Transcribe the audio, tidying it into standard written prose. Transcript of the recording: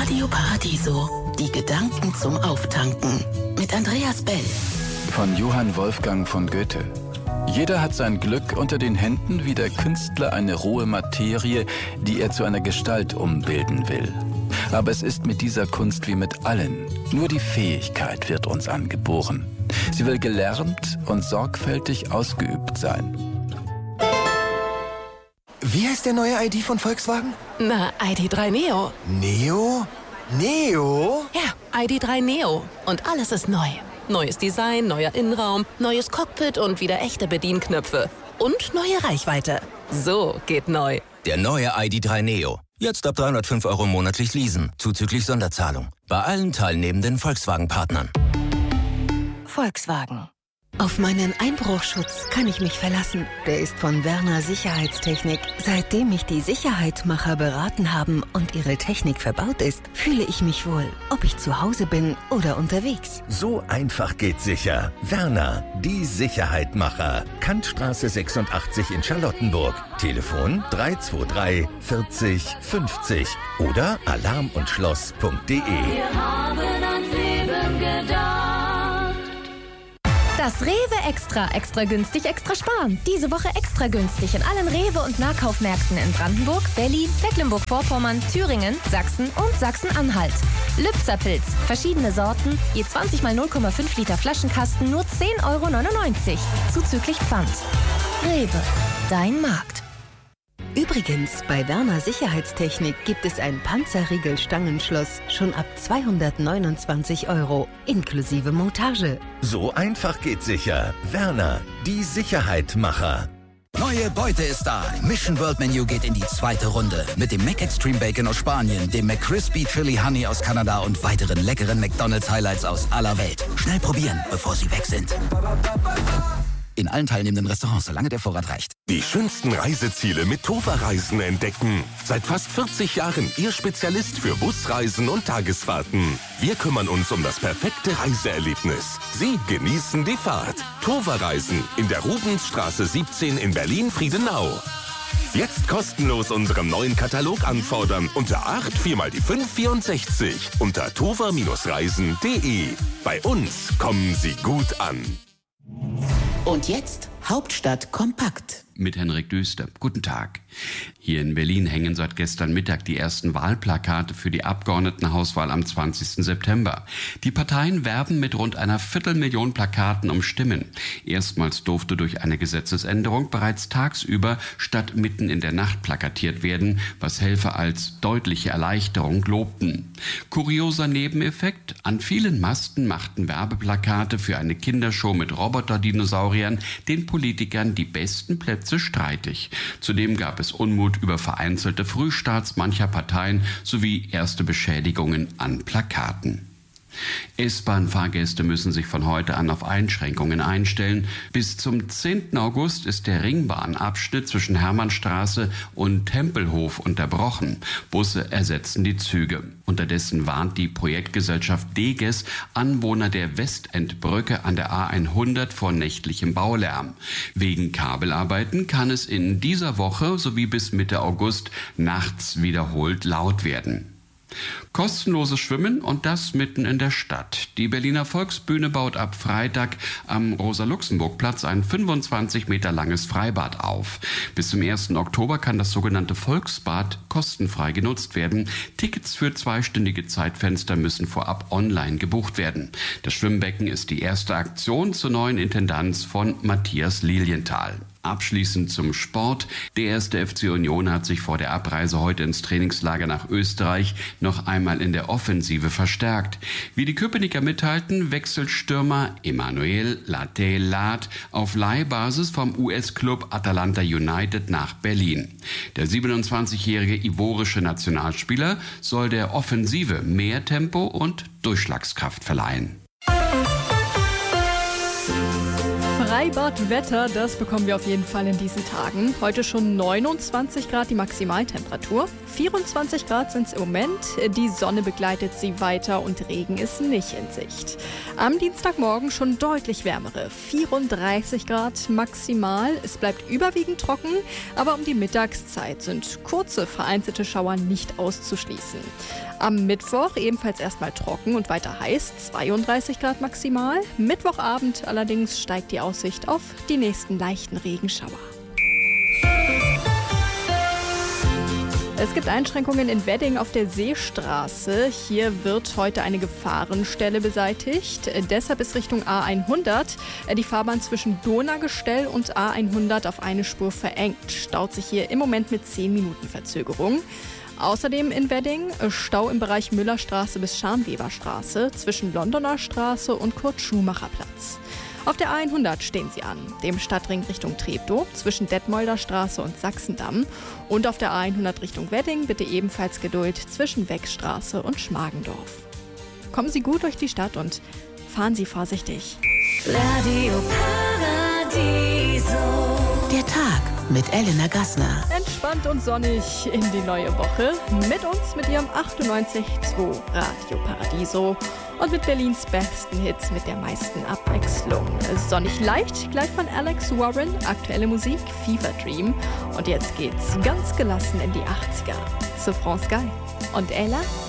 Radio Paradiso. Die Gedanken zum Auftanken. Mit Andreas Bell. Von Johann Wolfgang von Goethe. Jeder hat sein Glück unter den Händen, wie der Künstler eine rohe Materie, die er zu einer Gestalt umbilden will. Aber es ist mit dieser Kunst wie mit allen. Nur die Fähigkeit wird uns angeboren. Sie will gelernt und sorgfältig ausgeübt sein. Wie heißt der neue ID von Volkswagen? Na, ID.3 Neo. Neo? Neo? Ja, ID.3 Neo. Und alles ist neu. Neues Design, neuer Innenraum, neues Cockpit und wieder echte Bedienknöpfe. Und neue Reichweite. So geht neu. Der neue ID.3 Neo. Jetzt ab 305 € monatlich leasen, zuzüglich Sonderzahlung. Bei allen teilnehmenden Volkswagen-Partnern. Volkswagen. Auf meinen Einbruchschutz kann ich mich verlassen. Der ist von Werner Sicherheitstechnik. Seitdem mich die Sicherheitmacher beraten haben und ihre Technik verbaut ist, fühle ich mich wohl, ob ich zu Hause bin oder unterwegs. So einfach geht sicher. Werner, die Sicherheitmacher. Kantstraße 86 in Charlottenburg. Telefon 323 40 50 oder alarmundschloss.de. Wir haben ans Leben gedacht. Das Rewe extra günstig, extra sparen. Diese Woche extra günstig in allen Rewe- und Nahkaufmärkten in Brandenburg, Berlin, Mecklenburg-Vorpommern, Thüringen, Sachsen und Sachsen-Anhalt. Lübzer-Pilz, verschiedene Sorten, je 20 mal 0,5 Liter Flaschenkasten, nur 10,99 €, zuzüglich Pfand. Rewe, dein Markt. Übrigens, bei Werner Sicherheitstechnik gibt es ein Panzerriegelstangenschloss schon ab 229 €, inklusive Montage. So einfach geht sicher. Werner, die Sicherheitmacher. Neue Beute ist da. Mission World Menu geht in die zweite Runde. Mit dem McExtreme Bacon aus Spanien, dem McCrispy Chili Honey aus Kanada und weiteren leckeren McDonald's Highlights aus aller Welt. Schnell probieren, bevor sie weg sind. In allen teilnehmenden Restaurants, solange der Vorrat reicht. Die schönsten Reiseziele mit Tova Reisen entdecken. Seit fast 40 Jahren Ihr Spezialist für Busreisen und Tagesfahrten. Wir kümmern uns um das perfekte Reiseerlebnis. Sie genießen die Fahrt. Tova Reisen in der Rubensstraße 17 in Berlin-Friedenau. Jetzt kostenlos unseren neuen Katalog anfordern unter 8×4×5=64 unter tova-reisen.de. Bei uns kommen Sie gut an. Und jetzt Hauptstadt kompakt. Mit Henrik Düster. Guten Tag. Hier in Berlin hängen seit gestern Mittag die ersten Wahlplakate für die Abgeordnetenhauswahl am 20. September. Die Parteien werben mit rund einer Viertelmillion Plakaten um Stimmen. Erstmals durfte durch eine Gesetzesänderung bereits tagsüber statt mitten in der Nacht plakatiert werden, was Helfer als deutliche Erleichterung lobten. Kurioser Nebeneffekt: An vielen Masten machten Werbeplakate für eine Kindershow mit Roboterdinosauriern den Politikern die besten Plätze streitig. Zudem gab es Unmut über vereinzelte Frühstarts mancher Parteien sowie erste Beschädigungen an Plakaten. S-Bahn-Fahrgäste müssen sich von heute an auf Einschränkungen einstellen. Bis zum 10. August ist der Ringbahnabschnitt zwischen Hermannstraße und Tempelhof unterbrochen. Busse ersetzen die Züge. Unterdessen warnt die Projektgesellschaft Deges Anwohner der Westendbrücke an der A100 vor nächtlichem Baulärm. Wegen Kabelarbeiten kann es in dieser Woche sowie bis Mitte August nachts wiederholt laut werden. Kostenloses Schwimmen und das mitten in der Stadt. Die Berliner Volksbühne baut ab Freitag am Rosa-Luxemburg-Platz ein 25 Meter langes Freibad auf. Bis zum 1. Oktober kann das sogenannte Volksbad kostenfrei genutzt werden. Tickets für zweistündige Zeitfenster müssen vorab online gebucht werden. Das Schwimmbecken ist die erste Aktion zur neuen Intendanz von Matthias Lilienthal. Abschließend zum Sport. Der 1. FC Union hat sich vor der Abreise heute ins Trainingslager nach Österreich noch einmal in der Offensive verstärkt. Wie die Köpenicker mitteilten, wechselt Stürmer Emmanuel Latelat auf Leihbasis vom US-Club Atalanta United nach Berlin. Der 27-jährige ivorische Nationalspieler soll der Offensive mehr Tempo und Durchschlagskraft verleihen. Freibadwetter, das bekommen wir auf jeden Fall in diesen Tagen. Heute schon 29 Grad die Maximaltemperatur. 24 Grad sind es im Moment. Die Sonne begleitet sie weiter und Regen ist nicht in Sicht. Am Dienstagmorgen schon deutlich wärmere. 34 Grad maximal. Es bleibt überwiegend trocken, aber um die Mittagszeit sind kurze vereinzelte Schauer nicht auszuschließen. Am Mittwoch ebenfalls erstmal trocken und weiter heiß. 32 Grad maximal. Mittwochabend allerdings steigt die Aussicht auf die nächsten leichten Regenschauer. Es gibt Einschränkungen in Wedding auf der Seestraße. Hier wird heute eine Gefahrenstelle beseitigt. Deshalb ist Richtung A100 die Fahrbahn zwischen Donaugestell und A100 auf eine Spur verengt. Staut sich hier im Moment mit 10 Minuten Verzögerung. Außerdem in Wedding Stau im Bereich Müllerstraße bis Scharnweberstraße zwischen Londoner Straße und Kurt-Schumacher-Platz. Auf der A100 stehen sie an, dem Stadtring Richtung Treptow zwischen Detmolder Straße und Sachsendamm. Und auf der A100 Richtung Wedding bitte ebenfalls Geduld zwischen Weckstraße und Schmargendorf. Kommen Sie gut durch die Stadt und fahren Sie vorsichtig. Radio Paradiso. Der Tag mit Elena Gassner. Entspannt und sonnig in die neue Woche. Mit uns, mit ihrem 98.2 Radio Paradiso. Und mit Berlins besten Hits mit der meisten Abwechslung. Sonnig leicht, gleich von Alex Warren, aktuelle Musik, Fever Dream. Und jetzt geht's ganz gelassen in die 80er zu France Gall und Ella.